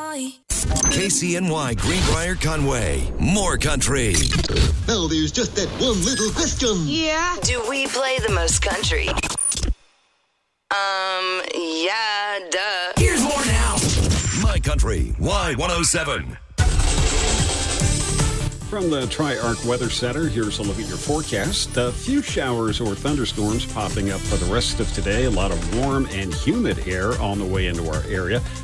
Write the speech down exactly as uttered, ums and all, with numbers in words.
Y. K C N Y Greenbrier Conway. More country. Now there's just that one little question. Yeah? Do we play the most country? Um, yeah, duh. Here's more now. My Country, Y one oh seven. From the Tri-Arc Weather Center, here's a look at your forecast. A few showers or thunderstorms popping up for the rest of today. A lot of warm and humid air on the way into our area.